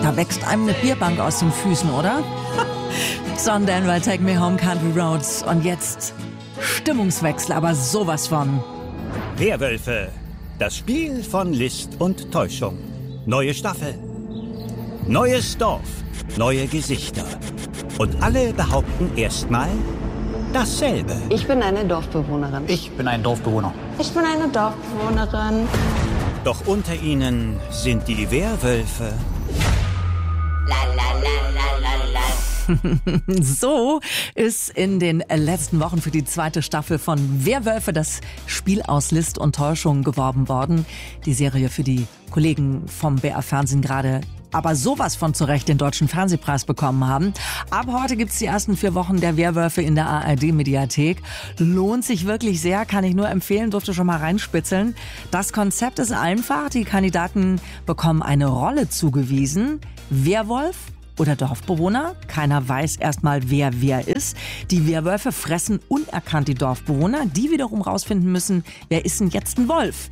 Da wächst einem eine Bierbank aus den Füßen, oder? Son Denver, Take Me Home, Country Roads. Und jetzt Stimmungswechsel, aber sowas von. Werwölfe, das Spiel von List und Täuschung. Neue Staffel, neues Dorf, neue Gesichter. Und alle behaupten erstmal dasselbe. Ich bin eine Dorfbewohnerin. Ich bin ein Dorfbewohner. Ich bin eine Dorfbewohnerin. Doch unter ihnen sind die Werwölfe. So ist in den letzten Wochen für die zweite Staffel von Werwölfe das Spiel aus List und Täuschung geworben worden. Die Serie für die Kollegen vom BR Fernsehen gerade aber sowas von zurecht den Deutschen Fernsehpreis bekommen haben. Ab heute gibt's die ersten 4 Wochen der Werwölfe in der ARD-Mediathek. Lohnt sich wirklich sehr, kann ich nur empfehlen, durfte schon mal reinspitzeln. Das Konzept ist einfach, die Kandidaten bekommen eine Rolle zugewiesen. Werwolf oder Dorfbewohner. Keiner weiß erstmal, wer ist. Die Werwölfe fressen unerkannt die Dorfbewohner, die wiederum rausfinden müssen, wer ist denn jetzt ein Wolf.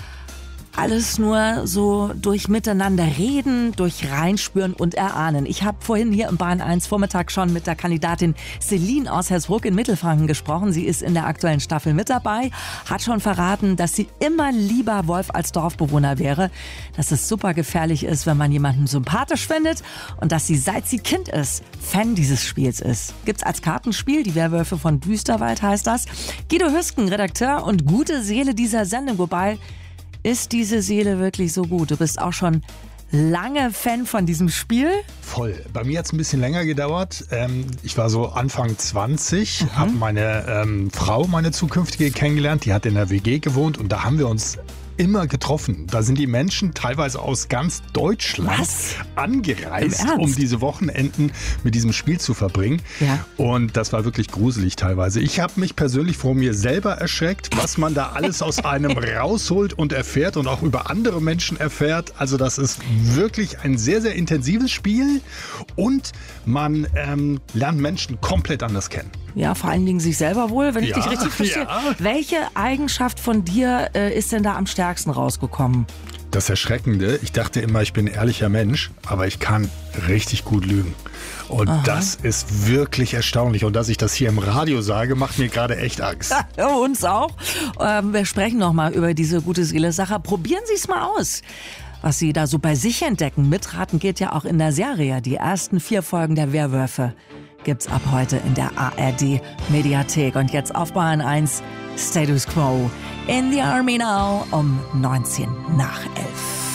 Alles nur so durch Miteinander reden, durch Reinspüren und Erahnen. Ich habe vorhin hier im Bahn 1 Vormittag schon mit der Kandidatin Celine aus Hersbruck in Mittelfranken gesprochen. Sie ist in der aktuellen Staffel mit dabei, hat schon verraten, dass sie immer lieber Wolf als Dorfbewohner wäre, dass es super gefährlich ist, wenn man jemanden sympathisch findet und dass sie, seit sie Kind ist, Fan dieses Spiels ist. Gibt's als Kartenspiel, die Werwölfe von Düsterwald heißt das. Guido Hüsken, Redakteur und gute Seele dieser Sendung, wobei ist diese Seele wirklich so gut? Du bist auch schon lange Fan von diesem Spiel? Voll. Bei mir hat es ein bisschen länger gedauert. Ich war so Anfang 20, habe meine Frau, meine zukünftige, kennengelernt. Die hat in der WG gewohnt und da haben wir uns immer getroffen. Da sind die Menschen teilweise aus ganz Deutschland angereist, um diese Wochenenden mit diesem Spiel zu verbringen. Ja. Und das war wirklich gruselig teilweise. Ich habe mich persönlich vor mir selber erschreckt, was man da alles aus einem rausholt und erfährt und auch über andere Menschen erfährt. Also das ist wirklich ein sehr, sehr intensives Spiel und man lernt Menschen komplett anders kennen. Ja, vor allen Dingen sich selber wohl, wenn ich dich richtig verstehe. Ja. Welche Eigenschaft von dir ist denn da am stärksten rausgekommen? Das Erschreckende, ich dachte immer, ich bin ein ehrlicher Mensch, aber ich kann richtig gut lügen. Und das ist wirklich erstaunlich. Und dass ich das hier im Radio sage, macht mir gerade echt Angst. Ja, uns auch. Wir sprechen nochmal über diese gute Seele-Sache. Probieren Sie es mal aus, was Sie da so bei sich entdecken. Mitraten geht ja auch in der Serie. Die ersten 4 Folgen der Werwölfe gibt's ab heute in der ARD-Mediathek. Und jetzt auf Bahn 1, Status Quo. In the Army Now um 19 nach 11.